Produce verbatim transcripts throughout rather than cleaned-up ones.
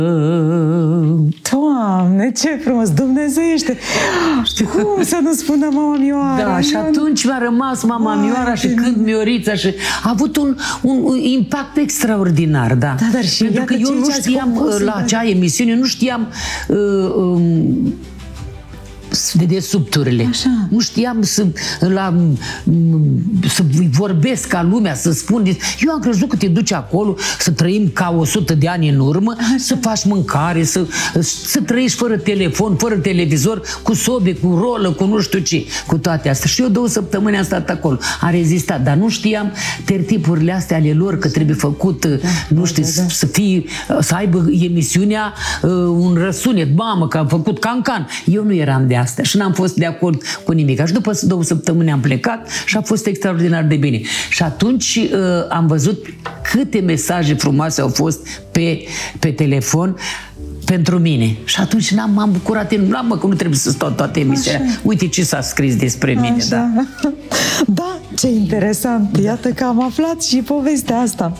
Doamne, ce frumos, dumnezeiește! Cum să nu spună Mama Mioara? Da, și atunci mi-a rămas Mama Mioara și Când Miorița și a avut un, un impact extraordinar, da. Da, dar și pentru că eu nu știam la acea emisiune, nu știam uh, um, dedesubturile. Așa. Nu știam să, la, să vorbesc ca lumea, să spun. Eu am crezut că te duci acolo să trăim ca o sută de ani în urmă, așa, să faci mâncare, să, să trăiești fără telefon, fără televizor, cu sobe, cu rolă, cu nu știu ce, cu toate astea. Și eu două săptămâni am stat acolo. Am rezistat, dar nu știam tertipurile astea ale lor, că trebuie făcut, da, nu știu, da, da. să fie, să aibă emisiunea un răsunet. Mamă, că am făcut cancan. Eu nu eram de astea și n-am fost de acord cu nimic. Și după două săptămâni am plecat și a fost extraordinar de bine. Și atunci uh, am văzut câte mesaje frumoase au fost pe, pe telefon pentru mine. Și atunci n-am, m-am bucurat enorm, mă, că nu trebuie să stau toată emisiunea. Așa. Uite ce s-a scris despre mine. Așa. Da. Da, ce interesant. Iată că am aflat și povestea asta.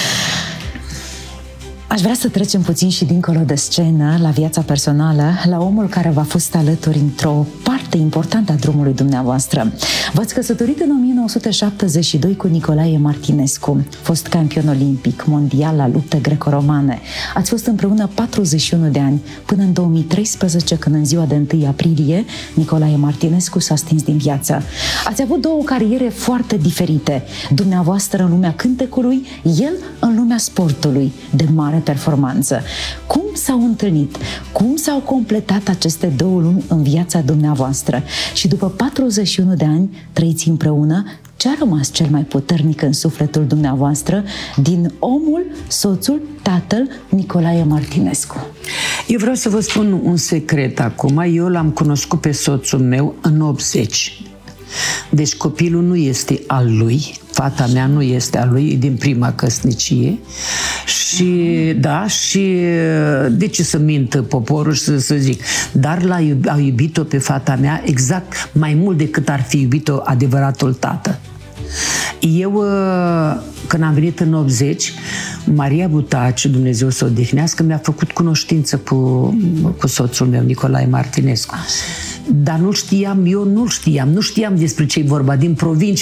Aș vrea să trecem puțin și dincolo de scenă, la viața personală, la omul care v-a fost alături într-o parte importantă a drumului dumneavoastră. V-ați căsătorit în o mie nouă sute șaptezeci și doi cu Nicolae Martinescu, fost campion olimpic, mondial la lupte greco-romane. Ați fost împreună patruzeci și unu de ani, până în două mii treisprezece, când în ziua de întâi aprilie, Nicolae Martinescu s-a stins din viață. Ați avut două cariere foarte diferite, dumneavoastră în lumea cântecului, el în lumea sportului, de mare performanță. Cum s-au întâlnit? Cum s-au completat aceste două lumi în viața dumneavoastră? Și după patruzeci și unu de ani trăiți împreună, ce a rămas cel mai puternic în sufletul dumneavoastră din omul, soțul, tatăl Nicolae Martinescu? Eu vreau să vă spun un secret acum. Eu l-am cunoscut pe soțul meu în optzeci. Deci copilul nu este al lui, fata mea nu este a lui, e din prima căsnicie. Și da, și de ce să mint poporul și să, să zic, dar l-a iubit, a iubit-o pe fata mea exact mai mult decât ar fi iubit-o adevăratul tată. Eu, când am venit în optzeci, Maria Butaci, Dumnezeu să o odihnească, mi-a făcut cunoștință cu, cu soțul meu, Nicolae Martinescu. Dar nu știam, eu nu știam, nu știam despre ce e vorba, din provincie.